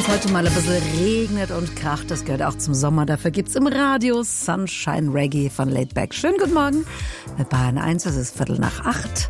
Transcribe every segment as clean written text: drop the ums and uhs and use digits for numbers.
es heute mal ein bisschen regnet und kracht, das gehört auch zum Sommer. Dafür gibt's im Radio Sunshine Reggae von Laidback. Schönen guten Morgen mit Bayern 1, es ist 7:45.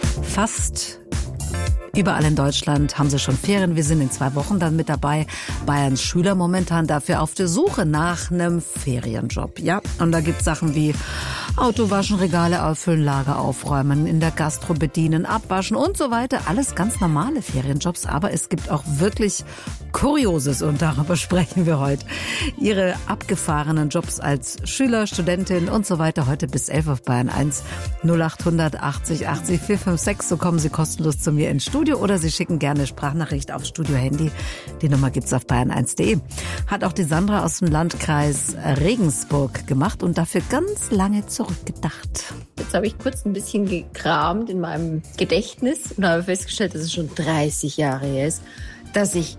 Fast überall in Deutschland haben sie schon Ferien. Wir sind in 2 Wochen dann mit dabei. Bayerns Schüler momentan dafür auf der Suche nach einem Ferienjob. Ja, und da gibt's Sachen wie Auto waschen, Regale auffüllen, Lager aufräumen, in der Gastro bedienen, abwaschen und so weiter. Alles ganz normale Ferienjobs, aber es gibt auch wirklich Kurioses und darüber sprechen wir heute. Ihre abgefahrenen Jobs als Schüler, Studentin und so weiter. Heute bis 11 auf Bayern 1 0800 80 80 456. So kommen Sie kostenlos zu mir ins Studio oder Sie schicken gerne Sprachnachricht aufs Studio-Handy. Die Nummer gibt's auf bayern1.de. Hat auch die Sandra aus dem Landkreis Regensburg gemacht und dafür ganz lange zurückgedacht. Jetzt habe ich kurz ein bisschen gekramt in meinem Gedächtnis und habe festgestellt, dass es schon 30 Jahre her ist, dass ich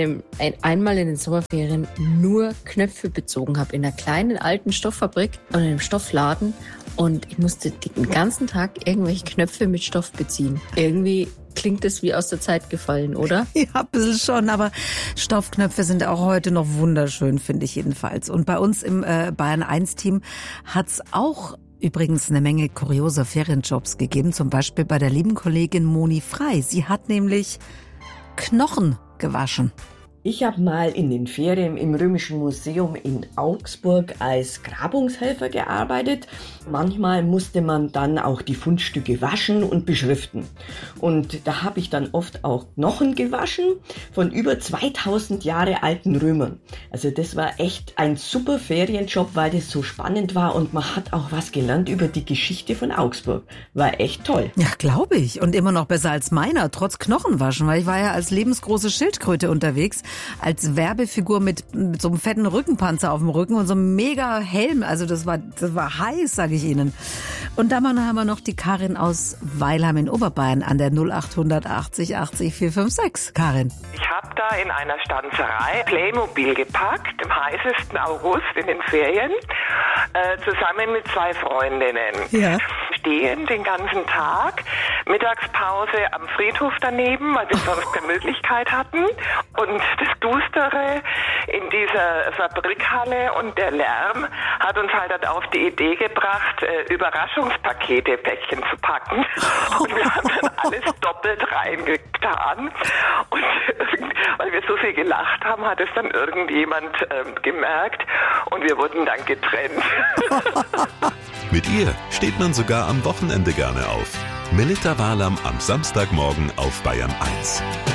einmal in den Sommerferien nur Knöpfe bezogen habe in einer kleinen alten Stofffabrik und in einem Stoffladen und ich musste den ganzen Tag irgendwelche Knöpfe mit Stoff beziehen. Irgendwie klingt das wie aus der Zeit gefallen, oder? Ja, ein bisschen schon, aber Stoffknöpfe sind auch heute noch wunderschön, finde ich jedenfalls. Und bei uns im Bayern 1 Team hat's auch übrigens eine Menge kurioser Ferienjobs gegeben, zum Beispiel bei der lieben Kollegin Moni Frei. Sie hat nämlich Knochen gewaschen. Ich habe mal in den Ferien im Römischen Museum in Augsburg als Grabungshelfer gearbeitet. Manchmal musste man dann auch die Fundstücke waschen und beschriften. Und da habe ich dann oft auch Knochen gewaschen von über 2000 Jahre alten Römern. Also das war echt ein super Ferienjob, weil das so spannend war und man hat auch was gelernt über die Geschichte von Augsburg. War echt toll. Ja, glaube ich. Und immer noch besser als meiner, trotz Knochenwaschen, weil ich war ja als lebensgroße Schildkröte unterwegs. Als Werbefigur mit so einem fetten Rückenpanzer auf dem Rücken und so einem mega Helm. Also das war heiß, sage ich Ihnen. Und dann haben wir noch die Karin aus Weilheim in Oberbayern an der 0800 80 80 456. Karin. Ich habe da in einer Stanzerei Playmobil gepackt, im heißesten August in den Ferien, zusammen mit 2 Freundinnen. Ja. Stehen den ganzen Tag, Mittagspause am Friedhof daneben, weil wir sonst keine Möglichkeit hatten. Und das Dustere in dieser Fabrikhalle und der Lärm hat uns halt auf die Idee gebracht, Überraschungspakete, Päckchen zu packen. Und wir haben dann alles doppelt reingetan. Und weil wir so viel gelacht haben, hat es dann irgendjemand gemerkt und wir wurden dann getrennt. Mit ihr steht man sogar am Wochenende gerne auf. Melita Walam am Samstagmorgen auf Bayern 1.